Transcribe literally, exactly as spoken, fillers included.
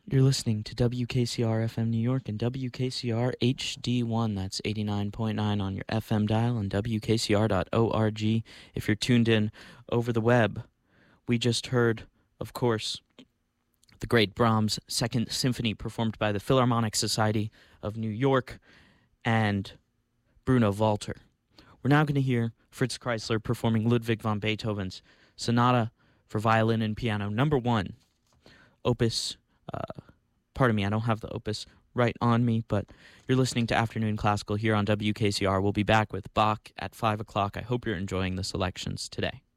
You're listening to W K C R F M New York and W K C R H D one. That's eighty-nine point nine on your F M dial and W K C R dot org if you're tuned in over the web. We just heard, of course, the great Brahms' Second Symphony performed by the Philharmonic Society of New York and Bruno Walter. We're now going to hear Fritz Kreisler performing Ludwig van Beethoven's Sonata for Violin and Piano number one, Opus. Uh, pardon me, I don't have the opus right on me, but you're listening to Afternoon Classical here on W K C R. We'll be back with Bach at five o'clock. I hope you're enjoying the selections today.